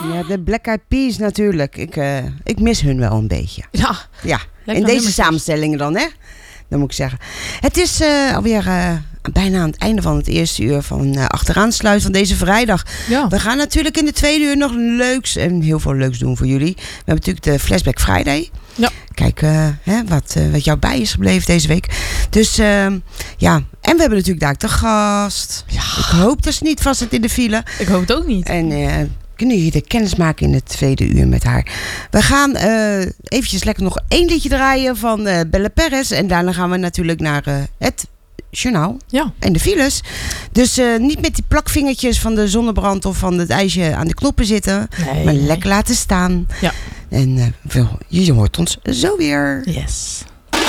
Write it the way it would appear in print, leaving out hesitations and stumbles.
Ja, de Black Eyed Peas natuurlijk. Ik mis hun wel een beetje. Ja. In deze samenstellingen dan, hè? Dan moet ik zeggen. Het is alweer bijna aan het einde van het eerste uur van Achteraansluit van deze vrijdag. Ja. We gaan natuurlijk in de tweede uur nog leuks en heel veel leuks doen voor jullie. We hebben natuurlijk de Flashback Friday. Ja. Kijk wat jou bij is gebleven deze week. Dus en we hebben natuurlijk daar de gast. Ja. Ik hoop dat ze niet vast zit in de file. Ik hoop het ook niet. En kunnen jullie de kennis maken in het tweede uur met haar. We gaan eventjes lekker nog 1 liedje draaien van Belle Perez. En daarna gaan we natuurlijk naar het journaal en de files. Dus niet met die plakvingertjes van de zonnebrand of van het ijsje aan de knoppen zitten. Nee, maar lekker laten staan. Ja. En je hoort ons zo weer. Yes.